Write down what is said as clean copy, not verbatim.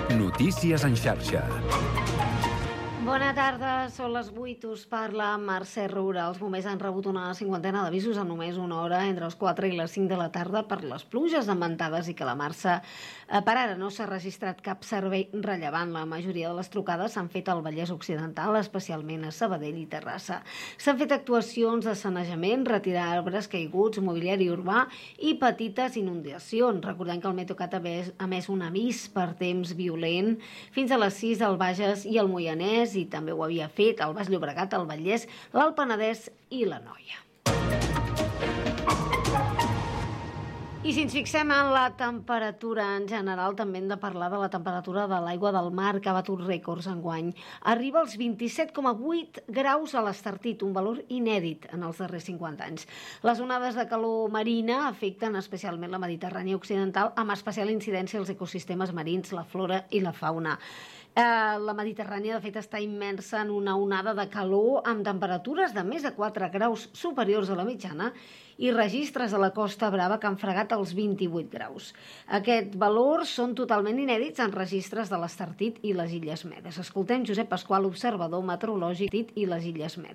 Notícies en xarxa. Bona tarda, són les 8, us parla Mercè Roura. Els bombers han rebut una cinquantena d'avisos en només una hora entre les 4 i les 5 de la tarda per les pluges amb ventades i calamarsa. Per ara no s'ha registrat cap servei rellevant. La majoria de les trucades s'han fet al Vallès Occidental, especialment a Sabadell i Terrassa. S'han fet actuacions de sanejament, retirar arbres caiguts, mobiliari urbà i petites inundacions. Recordem que el Meteocat ha emès un avís per temps violent fins a les 6 al Bages i al Moianès, i també ho havia fet al Baix Llobregat, al Vallès, l'Alt Penedès i l'Anoia. I si ens fixem en la temperatura en general, també hem de parlar de la temperatura de l'aigua del mar, que ha batut rècords enguany. Arriba als 27,8 graus a l'Estartit, un valor inèdit en els darrers 50 anys. Les onades de calor marina afecten especialment la Mediterrània occidental, amb especial incidència als ecosistemes marins, la flora i la fauna. La Mediterrània, de fet, està immersa en una onada de calor amb temperatures de més de 4 graus superiors a la mitjana i registres a la Costa Brava que han fregat els 28 graus. Aquests valors són totalment inèdits en registres de l'Estartit i les Illes Medes. Escoltem Josep Pasqual, observador meteorològic i les Illes Medes.